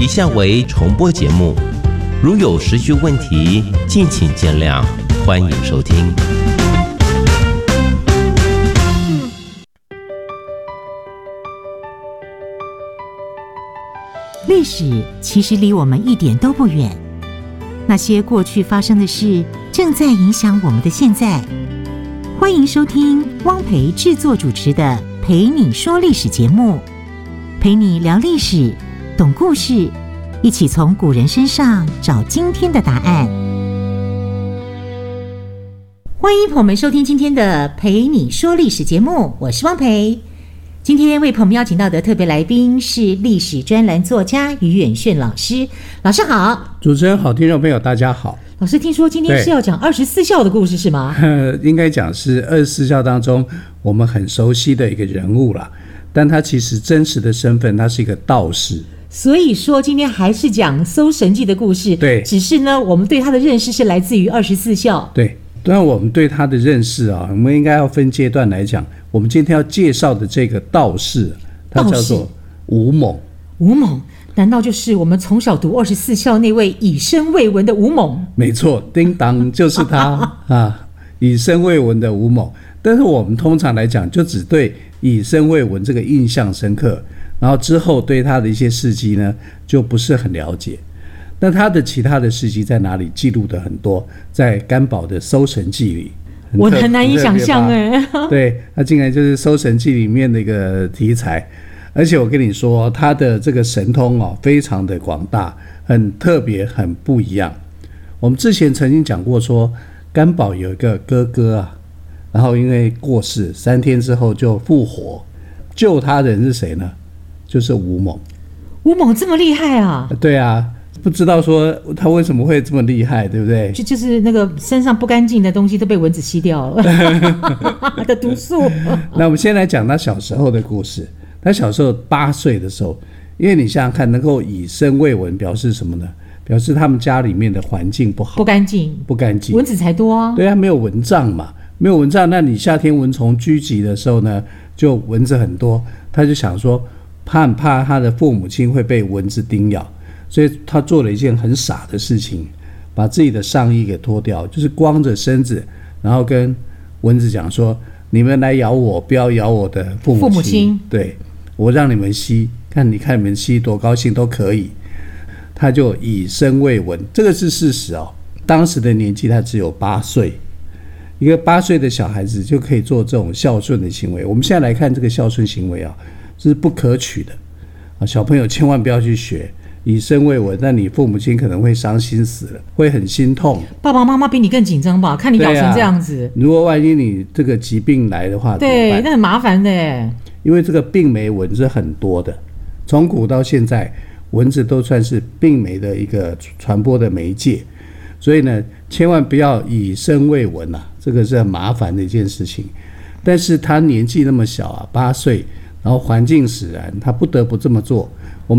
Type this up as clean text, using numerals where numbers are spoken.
以下为重播节目，如有时序问题，敬请见谅，欢迎收听。 历史其实离我们一点都不远，那些过去发生的事正在影响我们的现在。欢迎收听汪培制作主持的《陪你说历史》节目，陪你聊历史，懂故事，一起从古人身上找今天的答案。欢迎朋友们收听今天的《陪你说历史》节目，我是汪培。今天为朋友们邀请到的特别来宾是历史专栏作家于远炫老师。老师好。 主持人好，听众朋友大家好。 老师，听说今天是要讲24孝的故事是吗？ 应该讲是24孝当中我们很熟悉的一个人物啦，但他其实真实的身份他是一个道士。 所以说今天还是讲搜神记的故事。 对， 只是呢我们对他的认识是来自于24孝。 对，当然我们对他的认识啊，我们应该要分阶段来讲。我们今天要介绍的这个道士，他叫做吴猛。 吴猛难道就是我们从小读24孝那位以身为文的吴猛？ 没错，叮当就是他啊，以身为文的吴猛。但是我们通常来讲就只对以身为文这个印象深刻，然后之后对他的一些事迹呢就不是很了解。那他的其他的事迹在哪里记录的很多，在干宝的《搜神记》里， 我很难以想象哎。 对，他竟然就是《搜神记》里面的一个题材，而且我跟你说，他的这个神通哦，非常的广大，很特别，很不一样。我们之前曾经讲过说，干宝有一个哥哥啊，然后因为过世3天之后就复活，救他的人是谁呢？就是吴猛。 吴猛这么厉害啊？ 对啊。不知道说他为什么会这么厉害，对不对？ 就是那个身上不干净的东西都被蚊子吸掉了的毒素。 那我们先来讲他小时候的故事。他小时候8岁的时候，因为你想想看，能够以身为文表示什么呢？表示他们家里面的环境不好， 不干净，蚊子才多啊。 对啊，没有蚊帐嘛，没有蚊帐，那你夏天蚊虫聚集的时候呢，就蚊子很多，他就想说很怕他的父母亲会被蚊子叮咬。所以他做了一件很傻的事情，把自己的上衣给脱掉，就是光着身子，然后跟蚊子讲说：“你们来咬我，不要咬我的父母亲。对，我让你们吸，看你们吸多高兴都可以。”他就以身为文，这个是事实哦。当时的年纪他只有8岁，一个8岁的小孩子就可以做这种孝顺的行为。我们现在来看这个孝顺行为啊，是不可取的啊，小朋友千万不要去学。以身为文，那你父母亲可能会伤心死了，会很心痛。 爸爸妈妈比你更紧张吧？看你咬成这样子， 如果万一你这个疾病来的话， 对，那很麻烦的耶。 因为这个病媒蚊是很多的，从古到现在，蚊子都算是病媒的一个传播的媒介，所以呢，千万不要以身为文啊，这个是很麻烦的一件事情。但是他年纪那么小啊，8岁，然后环境使然，他不得不这么做。